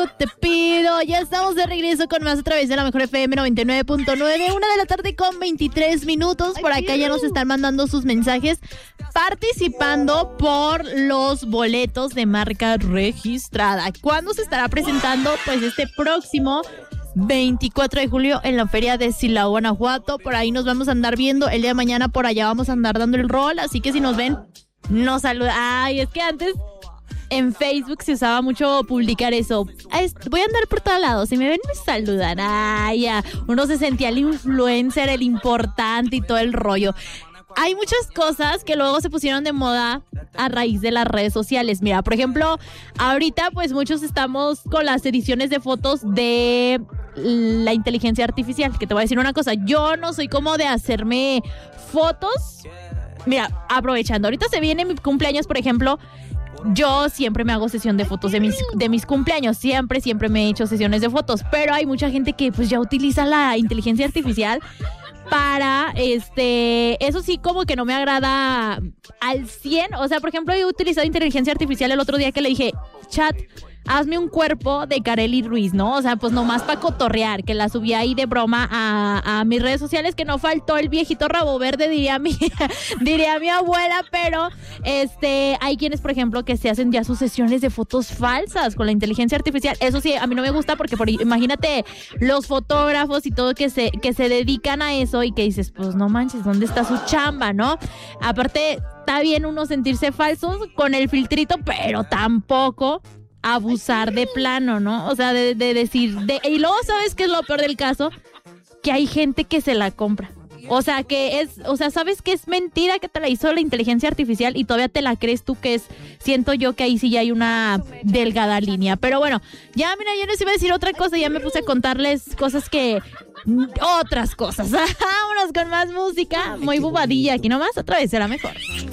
Te pido, ya estamos de regreso con más a través de la Mejor FM 99.9, 1:00 con 23 minutos. Por acá ya nos están mandando sus mensajes participando por los boletos de marca registrada. ¿Cuándo se estará presentando? Pues este próximo 24 de julio en la feria de Silao, Guanajuato. Por ahí nos vamos a andar viendo. El día de mañana por allá vamos a andar dando el rol, así que si nos ven, nos saludan. Ay, es que antes en Facebook se usaba mucho publicar eso. Voy a andar por todos lados. Si me ven, me saludan. Ay, ya. Uno se sentía el influencer, el importante y todo el rollo. Hay muchas cosas que luego se pusieron de moda a raíz de las redes sociales. Mira, por ejemplo, ahorita pues muchos estamos con las ediciones de fotos de la inteligencia artificial. Que te voy a decir una cosa, yo no soy como de hacerme fotos. Mira, aprovechando, ahorita se viene mi cumpleaños, por ejemplo. Yo siempre me hago sesión de fotos de mis cumpleaños, siempre me he hecho sesiones de fotos, pero hay mucha gente que pues ya utiliza la inteligencia artificial para, eso sí como que no me agrada al 100, o sea, por ejemplo, he utilizado inteligencia artificial el otro día que le dije, chat, hazme un cuerpo de Kareli Ruiz, ¿no? O sea, pues nomás para cotorrear, que la subí ahí de broma a mis redes sociales, que no faltó el viejito rabo verde, diría mi abuela, pero hay quienes, por ejemplo, que se hacen ya sus sesiones de fotos falsas con la inteligencia artificial. Eso sí, a mí no me gusta porque imagínate los fotógrafos y todo que se dedican a eso y que dices, pues no manches, ¿dónde está su chamba, no? Aparte, está bien uno sentirse falsos con el filtrito, pero tampoco abusar de plano, ¿no? O sea, de decir... y luego, ¿sabes qué es lo peor del caso? Que hay gente que se la compra. O sea, sabes que es mentira que te la hizo la inteligencia artificial y todavía te la crees tú, que es... Siento yo que ahí sí ya hay una delgada línea. Pero bueno, ya mira, yo les iba a decir otra cosa, ya me puse a contarles cosas que... Otras cosas. Vámonos con más música, muy bobadilla aquí nomás, a través de la Mejor.